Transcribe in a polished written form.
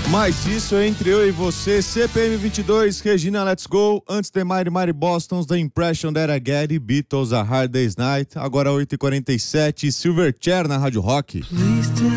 Mas isso é entre eu e você. CPM 22, Regina Let's Go. Antes de Mari Boston's The Impression That I Get, Beatles, A Hard Day's Night. Agora 8h47, Silverchair na Rádio Rock.